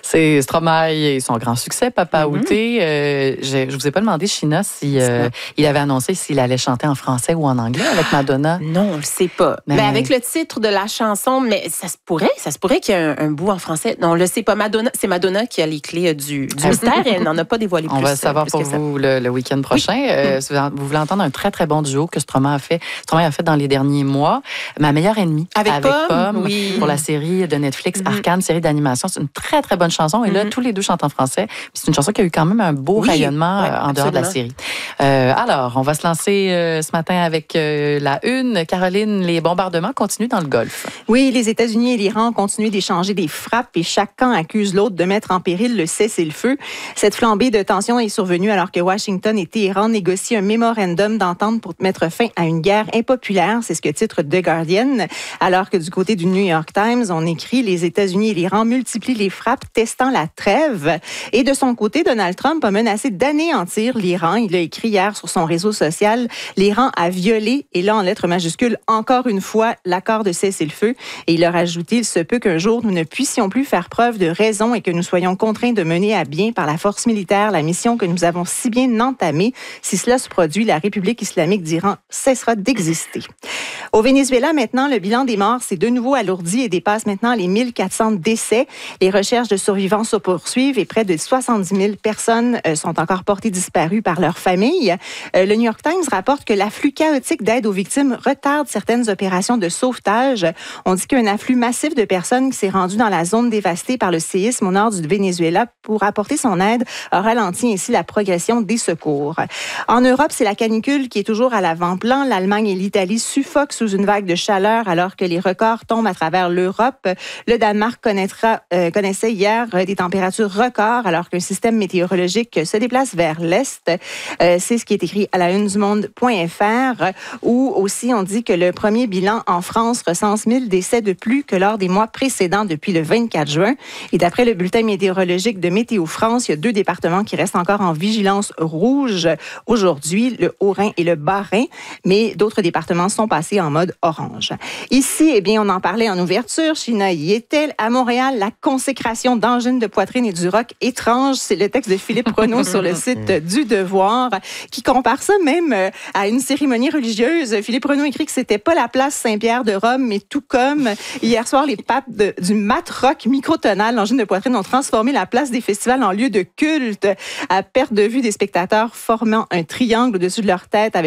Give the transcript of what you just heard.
C'est Stromae et son grand succès, Papa Outé. Je vous ai pas demandé, Sheena, si il avait annoncé s'il allait chanter en français ou en anglais avec Madonna. Non, on le sait pas. Mais avec le titre de la chanson, mais ça se pourrait qu'il y ait un bout en français. Non, on le sait pas. Madonna, c'est Madonna qui a les clés du mystère et elle n'en a pas dévoilé plus. On va savoir pour vous le week-end prochain. Si vous voulez entendre un très, très bon duo que Stromae a fait dans les derniers mois. Ma meilleure ennemie. Avec Pomme, oui. Pour la série de Netflix, Arcane, série d'animation. C'est une très, très bonne chanson. Et là, tous les deux chantent en français. C'est une chanson qui a eu quand même un beau rayonnement en dehors de la série. Alors, on va se lancer ce matin avec la une. Caroline, les bombardements continuent dans le Golfe. Oui, les États-Unis et l'Iran continuent d'échanger des frappes et chaque camp accuse l'autre de mettre en péril le cessez-le-feu. Cette flambée de tension est survenue alors que Washington et Téhéran négocient un mémorandum d'entente pour mettre fin à une guerre impopulaire. C'est ce que titre The Guardian. Alors que du côté du New York Times, on écrit « Les États-Unis et l'Iran multiplient les frappes testant la trêve ». Et de son côté, Donald Trump a menacé d'anéantir l'Iran. Il a écrit hier sur son réseau social « L'Iran a violé, et là en lettres majuscules, encore une fois, l'accord de cessez-le-feu ». Et il a rajouté « Il se peut qu'un jour, nous ne puissions plus faire preuve de raison et que nous soyons contraints de mener à bien par la force militaire la mission que nous avons si bien entamée. Si cela se produit, la République islamique d'Iran cessera d'exister. » Au Venezuela, maintenant, le bilan des morts s'est de nouveau alourdi et dépasse maintenant les 1400 décès. Les recherches de survivants se poursuivent et près de 70 000 personnes sont encore portées disparues par leur famille. Le New York Times rapporte que l'afflux chaotique d'aide aux victimes retarde certaines opérations de sauvetage. On dit qu'un afflux massif de personnes qui s'est rendu dans la zone dévastée par le séisme au nord du Venezuela pour apporter son aide a ralenti ainsi la progression des secours. En Europe, c'est la canicule qui est toujours à l'avant-plan. L'Allemagne et l'Italie suffoquent sous une vague de chaleur alors que les records tombent à travers l'Europe. Le Danemark connaissait hier des températures records alors qu'un système météorologique se déplace vers l'Est. C'est ce qui est écrit à la une du monde.fr où aussi on dit que le premier bilan en France recense 1000 décès de plus que lors des mois précédents depuis le 24 juin. Et d'après le bulletin météorologique de Météo France, il y a 2 départements qui restent encore en vigilance rouge aujourd'hui, le Haut-Rhin et le Bas-Rhin, mais d'autres départements sont passés en mode orange. Ici, eh bien, on en parlait en ouverture. Sheena y était. À Montréal, la consécration d'angines de poitrine et du rock étrange. C'est le texte de Philippe Renaud sur le site du Devoir qui compare ça même à une cérémonie religieuse. Philippe Renaud écrit que c'était pas la place Saint-Pierre de Rome, mais tout comme hier soir, les papes du mat rock microtonal, l'angine de poitrine, ont transformé la place des festivals en lieu de culte à perte de vue des spectateurs formant un triangle au-dessus de leur tête avec